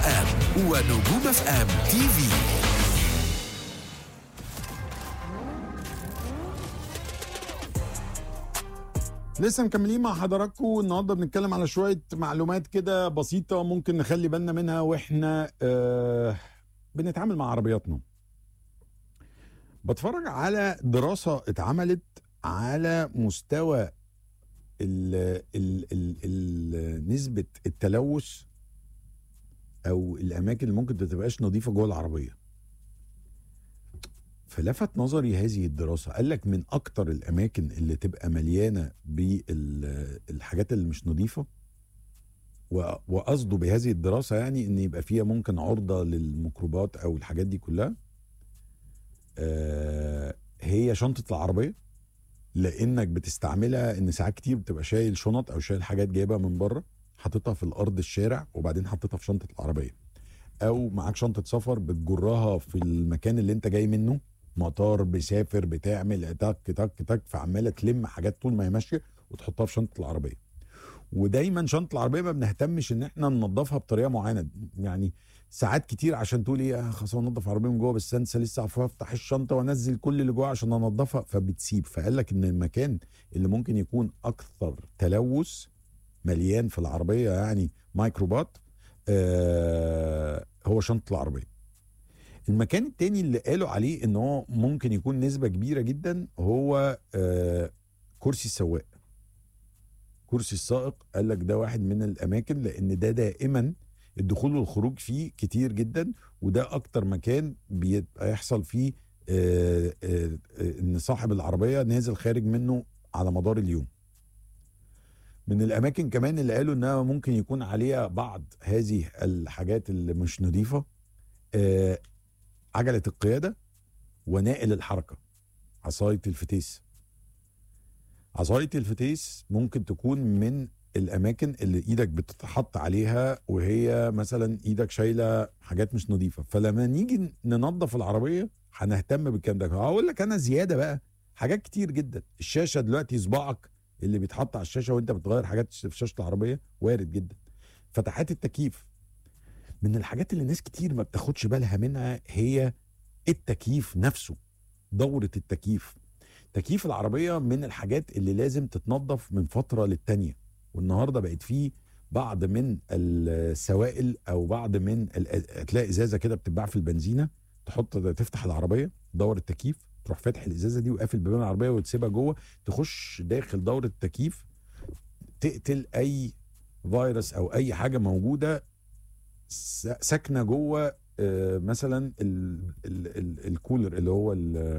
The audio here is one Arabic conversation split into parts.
اف ام ونجوم اف ام تي في. لسه مكملين مع حضراتكم النهارده، بنتكلم على شويه معلومات كده بسيطه ممكن نخلي بالنا منها واحنا بنتعامل مع عربياتنا. بتفرج على دراسه اتعملت على مستوى نسبه التلوث او الاماكن اللي ممكن تبقاش نظيفه جوه العربيه. فلفت نظري هذه الدراسة، قال لك من أكتر الأماكن اللي تبقى مليانة بالحاجات اللي مش نظيفة، وقصده بهذه الدراسة يعني إن يبقى فيها ممكن عرضة للميكروبات أو الحاجات دي كلها، هي شنطة العربية. لأنك بتستعملها إن ساعات كتير بتبقى شايل شنط أو شايل حاجات جايبها من بره، حاططها في الأرض الشارع وبعدين حطيتها في شنطة العربية، أو معاك شنطة سفر بتجرها في المكان اللي أنت جاي منه، مطار، بيسافر، بتعمل تك تك تك، فعماله تلم حاجات طول ما هي ماشيه وتحطها في شنطه العربيه. ودايما شنطه العربيه ما بنهتمش ان احنا ننظفها بطريقه معينه، يعني ساعات كتير عشان تقول ايه خلاص انضف العربيه من جوه، بس انسى لسه افتح الشنطه وانزل كل اللي جوه عشان انضفها، فبتسيب. فقال لك ان المكان اللي ممكن يكون اكثر تلوث مليان في العربيه يعني ميكروبات هو شنطه العربيه. المكان التاني اللي قالوا عليه ان هو ممكن يكون نسبة كبيرة جدا هو كرسي السواق، كرسي السائق. قال لك ده واحد من الاماكن، لان ده دائما الدخول والخروج فيه كتير جدا، وده اكتر مكان بيبقى يحصل فيه ان صاحب العربية نازل خارج منه على مدار اليوم. من الاماكن كمان اللي قالوا انها ممكن يكون عليها بعض هذه الحاجات اللي مش نظيفة، عجلة القيادة ونائل الحركة، عصاية الفتيس. عصاية الفتيس ممكن تكون من الأماكن اللي إيدك بتتحط عليها وهي مثلا إيدك شايلة حاجات مش نظيفة، فلما نيجي ننظف العربية هنهتم بالكلام ده. هقول لك أنا زيادة بقى حاجات كتير جدا. الشاشة دلوقتي، صباعك اللي بيتحط على الشاشة وانت بتغير حاجات في شاشة العربية وارد جدا. فتحات التكييف من الحاجات اللي ناس كتير ما بتاخدش بالها منها، هي التكييف نفسه، دورة التكييف. تكييف العربية من الحاجات اللي لازم تتنظف من فترة للتانية. والنهاردة بقت فيه بعض من السوائل او بعض من تلاقي ازازة كده بتتباع في البنزينة، تفتح العربية دور التكييف، تروح فاتح الازازة دي وقافل بيبان العربية وتسيبها جوه، تخش داخل دورة التكييف تقتل اي فيروس او اي حاجة موجودة ساكنة جوه. مثلا الكولر اللي هو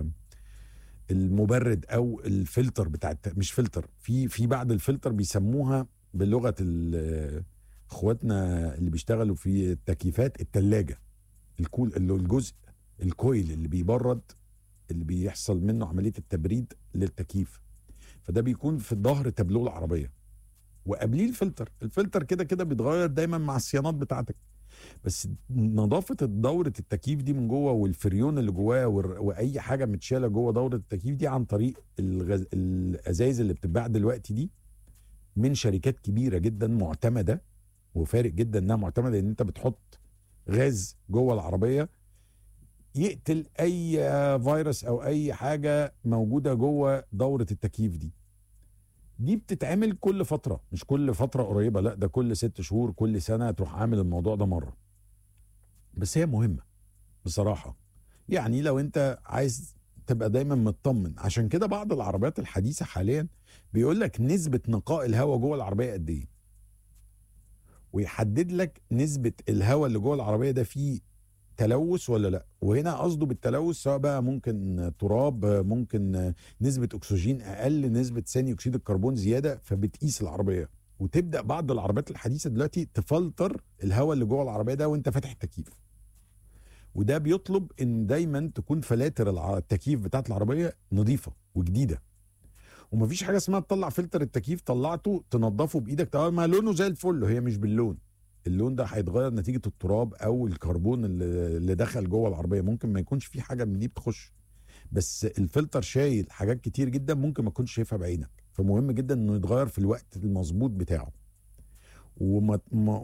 المبرد او الفلتر بتاع مش فلتر، في بعض الفلتر بيسموها بلغه اخواتنا اللي بيشتغلوا في التكييفات الثلاجه، الجزء الكويل اللي بيبرد، اللي بيحصل منه عمليه التبريد للتكييف، فده بيكون في ظهر تابلوه العربيه وقبليه الفلتر كده كده بيتغير دايما مع الصيانات بتاعتك. بس نظافه دوره التكييف دي من جوه والفريون اللي جواه واي حاجه متشاله جوه دوره التكييف دي عن طريق الازايز اللي بتتباع دلوقتي دي من شركات كبيره جدا معتمده، وفارق جدا انها معتمده، لان انت بتحط غاز جوه العربيه يقتل اي فيروس او اي حاجه موجوده جوه دوره التكييف دي بتتعمل كل فتره، مش كل فتره قريبه، لا ده كل 6 شهور كل سنه تروح عامل الموضوع ده مره. بس هي مهمه بصراحه، يعني لو انت عايز تبقى دايما مطمن. عشان كده بعض العربيات الحديثه حاليا بيقول لك نسبه نقاء الهواء جوه العربيه قد ايه، ويحدد لك نسبه الهواء اللي جوه العربيه ده فيه تلوث ولا لا. وهنا قصده بالتلوث سواء بقى ممكن تراب، ممكن نسبه اكسجين اقل، نسبه ثاني اكسيد الكربون زياده، فبتقيس العربيه. وتبدا بعض العربيات الحديثه دلوقتي تفلتر الهواء اللي جوه العربيه ده وانت فاتح التكييف. وده بيطلب ان دايما تكون فلاتر التكييف بتاعت العربيه نظيفه وجديده. ومفيش حاجه اسمها تطلع فلتر التكييف طلعته تنضفه بايدك ما لونه زي الفل، هي مش باللون. اللون ده هيتغير نتيجه التراب او الكربون اللي دخل جوه العربيه، ممكن ما يكونش في حاجه من دي بتخش، بس الفلتر شايل حاجات كتير جدا ممكن ما تكونش شايفها بعينك. فمهم جدا انه يتغير في الوقت المظبوط بتاعه.